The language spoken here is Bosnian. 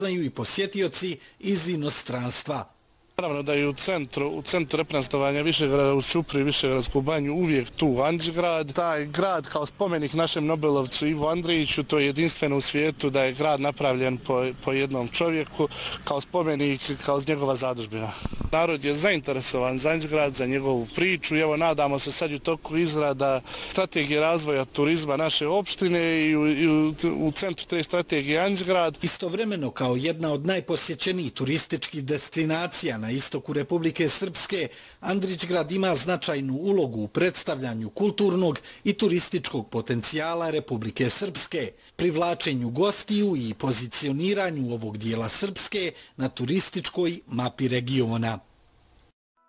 i posjetioci iz inostranstva. Naravno da je u centru reprezentovanja Višegrada uz Čupru i Višegradsku banju uvijek tu Andrićgrad. Taj grad kao spomenik našem Nobelovcu Ivu Andriću, to je jedinstveno u svijetu da je grad napravljen po jednom čovjeku, kao spomenik, kao njegova zadužbina. Narod je zainteresovan za Andrićgrad, za njegovu priču i evo nadamo se sad u toku izrada strategije razvoja turizma naše opštine i u centru te strategije Andrićgrad. Istovremeno kao jedna od najposjećenijih turističkih destinacija na istoku Republike Srpske, Andrićgrad ima značajnu ulogu u predstavljanju kulturnog i turističkog potencijala Republike Srpske, privlačenju gostiju i pozicioniranju ovog dijela Srpske na turističkoj mapi regiona.